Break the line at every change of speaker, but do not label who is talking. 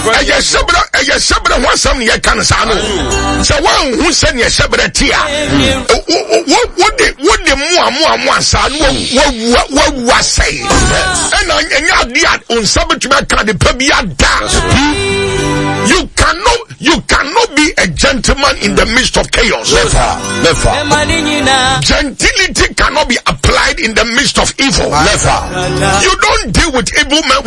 Yeshebra one some ye can sano. So one who send Yeshebra tia. What the more san what was saying. And I did on Sabbath the Pabia dance. You cannot be a gentleman in the midst of chaos. Never. Gentility cannot be applied in the midst of evil. You don't deal with evil men